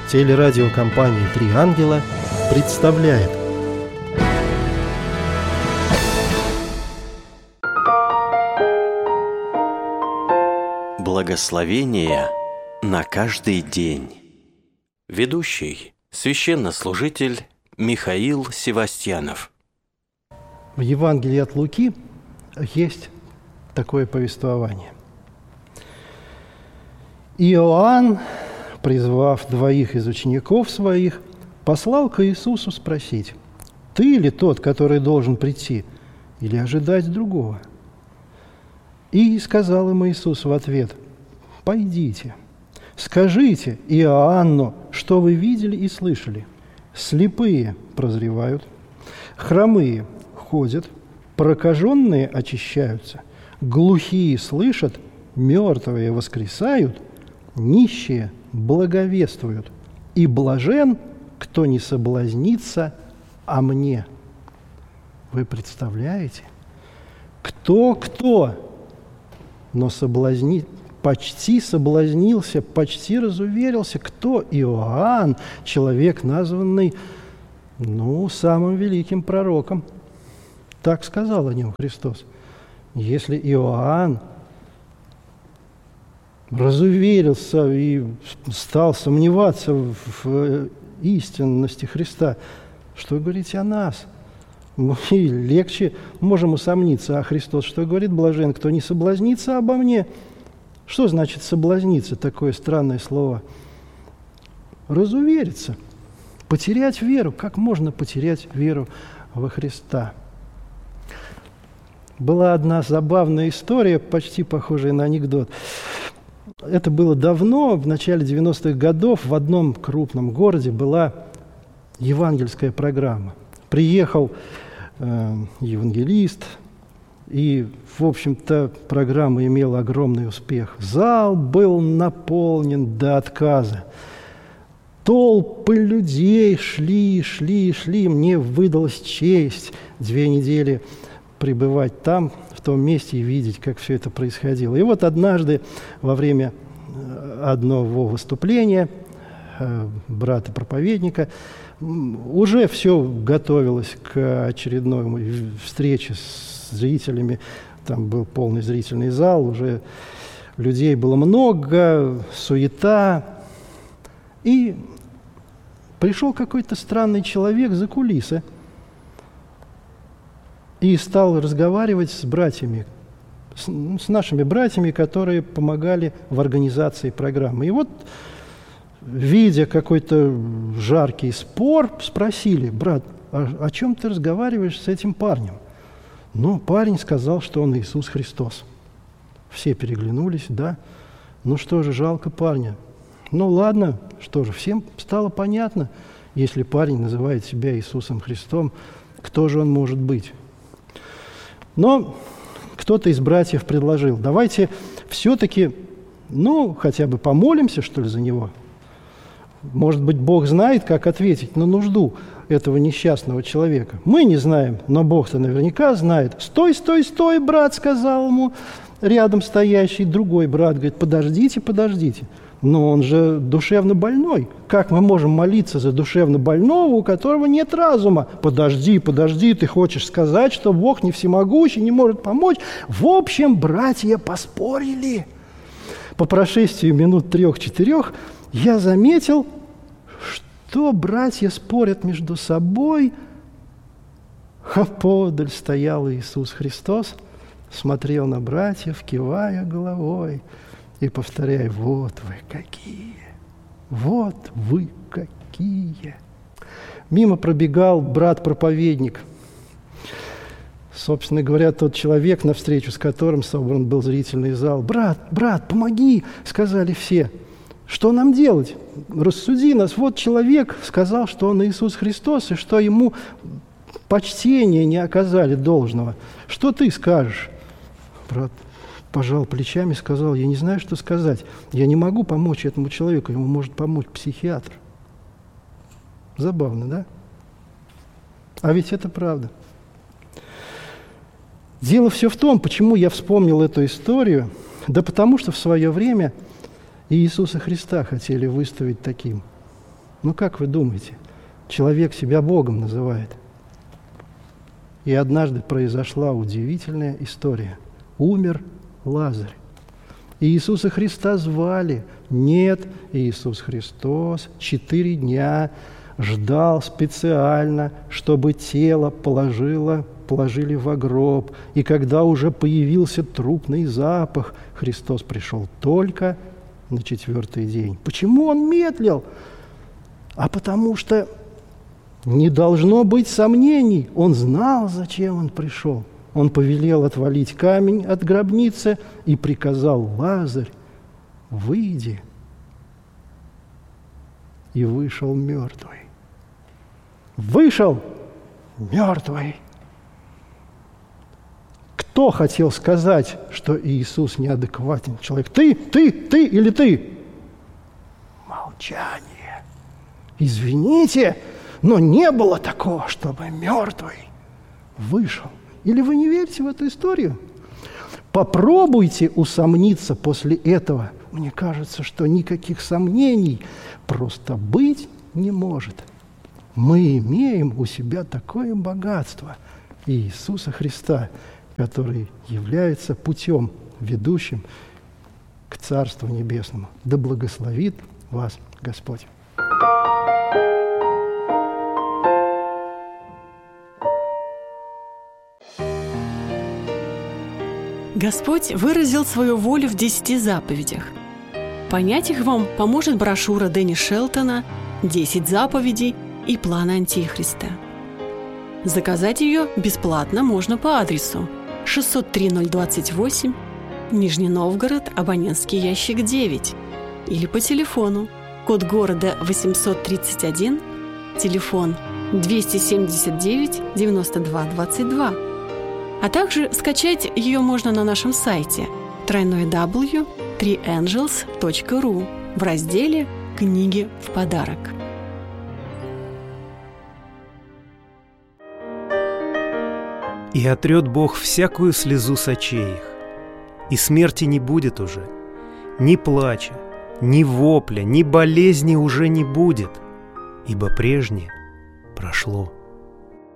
Телерадиокомпания «Три ангела» представляет. Благословение на каждый день. Ведущий – священнослужитель Михаил Севастьянов. В Евангелии от Луки есть такое повествование. Иоанн, призвав двоих из учеников своих, послал к Иисусу спросить: «Ты ли тот, который должен прийти, или ожидать другого?» И сказал им Иисус в ответ: «Пойдите, скажите Иоанну, что вы видели и слышали. Слепые прозревают, хромые ходят, прокаженные очищаются, глухие слышат, мертвые воскресают, нищие благовествуют, и блажен, кто не соблазнится о мне». Вы представляете? Кто? Но почти соблазнился, почти разуверился. Кто? Иоанн, человек, названный, самым великим пророком. Так сказал о нем Христос. Если Иоанн разуверился и стал сомневаться в истинности Христа, что вы говорите о нас? Мы легче можем усомниться, а Христос что говорит? Блажен, кто не соблазнится обо мне. Что значит соблазниться? Такое странное слово. Разувериться, потерять веру. Как можно потерять веру во Христа? Была одна забавная история, почти похожая на анекдот. Это было давно, в начале 90-х годов, в одном крупном городе была евангельская программа. Приехал евангелист, и, в общем-то, программа имела огромный успех. Зал был наполнен до отказа. Толпы людей шли. Мне выдалась честь 2 недели пребывать там, в том месте, и видеть, как все это происходило. И вот однажды во время одного выступления брата-проповедника уже все готовилось к очередной встрече с зрителями. Там был полный зрительный зал, уже людей было много, суета. И пришел какой-то странный человек за кулисы и стал разговаривать с братьями, с нашими братьями, которые помогали в организации программы. И вот, видя какой-то жаркий спор, спросили: «Брат, о чем ты разговариваешь с этим парнем?» Парень сказал, что он Иисус Христос. Все переглянулись, да. Что же, жалко парня. Ладно, что же, всем стало понятно, если парень называет себя Иисусом Христом, кто же он может быть. Но кто-то из братьев предложил: давайте все-таки, хотя бы помолимся, что ли, за него. Может быть, Бог знает, как ответить на нужду этого несчастного человека. Мы не знаем, но Бог-то наверняка знает. «Стой, брат», — сказал ему рядом стоящий другой брат. Говорит: подождите. Но он же душевно больной. Как мы можем молиться за душевно больного, у которого нет разума? Подожди, ты хочешь сказать, что Бог не всемогущий, не может помочь? В общем, братья поспорили. По прошествии минут 3-4 я заметил, что братья спорят между собой, а подаль стоял Иисус Христос, смотрел на братьев, кивая головой и повторяя: вот вы какие. Мимо пробегал брат-проповедник. Собственно говоря, тот человек, навстречу с которым собран был зрительный зал. «Брат, помоги!» — сказали все. «Что нам делать? Рассуди нас. Вот человек сказал, что он Иисус Христос, и что ему почтения не оказали должного. Что ты скажешь?» Брат пожал плечами и сказал: «Я не знаю, что сказать. Я не могу помочь этому человеку, ему может помочь психиатр». Забавно, да? А ведь это правда. Дело все в том, почему я вспомнил эту историю. Да потому что в свое время Иисуса Христа хотели выставить таким. Ну как вы думаете? Человек себя Богом называет. И однажды произошла удивительная история. Умер Лазарь. И Иисуса Христа звали. Нет, Иисус Христос 4 дня ждал специально, чтобы тело положили в гроб. И когда уже появился трупный запах, Христос пришел только на 4-й день. Почему он медлил? А потому что не должно быть сомнений. Он знал, зачем он пришел. Он повелел отвалить камень от гробницы и приказал: Лазарь, выйди. И вышел мертвый. Вышел мертвый. Кто хотел сказать, что Иисус неадекватен человек? Ты или ты? Молчание. Извините, но не было такого, чтобы мертвый вышел. Или вы не верите в эту историю? Попробуйте усомниться после этого. Мне кажется, что никаких сомнений просто быть не может. Мы имеем у себя такое богатство Иисуса Христа, который является путем, ведущим к Царству Небесному. Да благословит вас Господь. Господь выразил свою волю в 10 заповедях. Понять их вам поможет брошюра Дэнни Шелтона «10 заповедей и план Антихриста». Заказать ее бесплатно можно по адресу 603-028, Нижний Новгород, абонентский ящик 9, или по телефону, код города 831, телефон 279-92-22. А также скачать ее можно на нашем сайте www.3angels.ru в разделе «Книги в подарок». «И отрет Бог всякую слезу с очей их, и смерти не будет уже, ни плача, ни вопля, ни болезни уже не будет, ибо прежнее прошло».